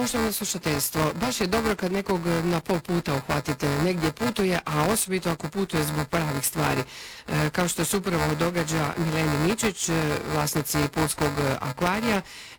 Poštovano slušateljstvo, baš je dobro kad nekog na pol puta uhvatite, negdje putuje, a osobito ako putuje zbog pravih stvari. Kao što se upravo događa Mileni Mičić, vlasnici Pulskog akvarija,